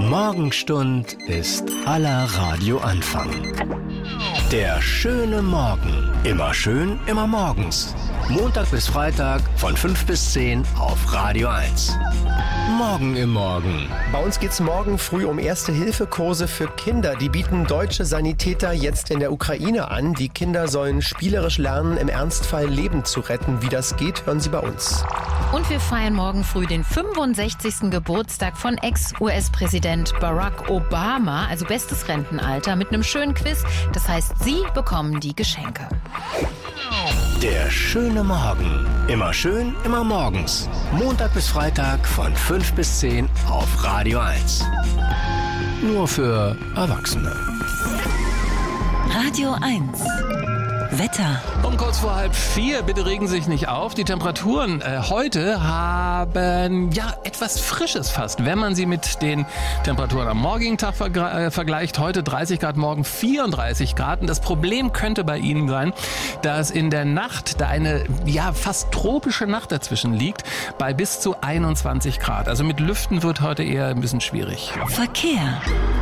Morgenstund ist aller Radioanfang. Der schöne Morgen. Immer schön, immer morgens. Montag bis Freitag von 5 bis 10 auf Radio 1. Morgen im Morgen. Bei uns geht's morgen früh um Erste-Hilfe-Kurse für Kinder. Die bieten deutsche Sanitäter jetzt in der Ukraine an. Die Kinder sollen spielerisch lernen, im Ernstfall Leben zu retten. Wie das geht, hören Sie bei uns. Und wir feiern morgen früh den 65. Geburtstag von Ex-US-Präsident Barack Obama, also bestes Rentenalter, mit einem schönen Quiz. Das heißt, Sie bekommen die Geschenke. Der schöne Morgen. Immer schön, immer morgens. Montag bis Freitag von 5 bis 10 auf Radio 1. Nur für Erwachsene. Radio 1. Wetter. Um kurz vor 3:30, bitte regen Sie sich nicht auf. Die Temperaturen heute haben etwas Frisches fast, wenn man sie mit den Temperaturen am morgigen Tag vergleicht. Heute 30 Grad, morgen 34 Grad. Und das Problem könnte bei Ihnen sein, dass in der Nacht da eine fast tropische Nacht dazwischen liegt, bei bis zu 21 Grad. Also mit Lüften wird heute eher ein bisschen schwierig. Verkehr.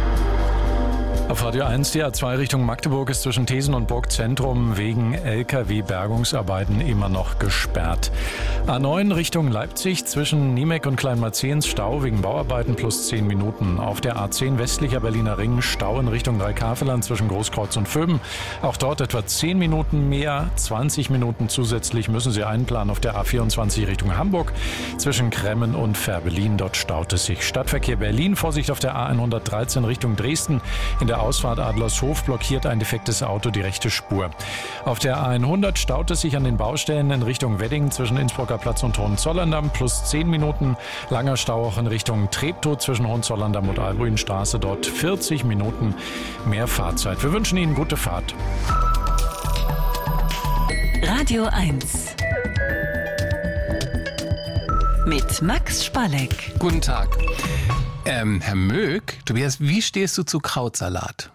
Auf Radio 1, die A2 Richtung Magdeburg ist zwischen Thesen und Burgzentrum wegen LKW-Bergungsarbeiten immer noch gesperrt. A9 Richtung Leipzig zwischen Niemek und Kleinmarzehns Stau wegen Bauarbeiten plus 10 Minuten. Auf der A10 westlicher Berliner Ring Stau in Richtung Dreikäferland zwischen Großkreuz und Vöben. Auch dort etwa 10 Minuten mehr, 20 Minuten zusätzlich müssen Sie einplanen auf der A24 Richtung Hamburg zwischen Kremmen und Fährberlin. Dort staut es sich. Stadtverkehr Berlin, Vorsicht auf der A113 Richtung Dresden. In der Ausfahrt Adlershof blockiert ein defektes Auto die rechte Spur. Auf der A100 staut es sich an den Baustellen in Richtung Wedding zwischen Innsbrucker Platz und Hohenzollern-Damm plus 10 Minuten. Langer Stau auch in Richtung Treptow zwischen Hohenzollern-Damm und Albrühenstraße. Dort 40 Minuten mehr Fahrzeit. Wir wünschen Ihnen gute Fahrt. Radio 1. Mit Max Spalleck. Guten Tag. Herr Möck, Tobias, wie stehst du zu Krautsalat?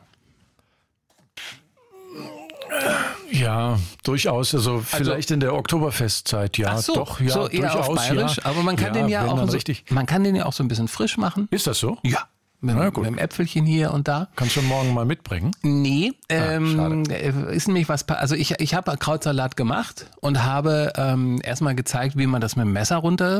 Ja, durchaus. Also vielleicht in der Oktoberfestzeit, ja. Ach so, doch, ja, so eher durchaus, auf bayerisch, ja. aber man kann den ja auch man kann den ja auch so ein bisschen frisch machen. Ist das so? Ja. Mit dem Äpfelchen hier und da. Kannst du morgen mal mitbringen? Nee, schade. ist nämlich was, also ich habe Krautsalat gemacht und habe erstmal gezeigt, wie man das mit dem Messer runter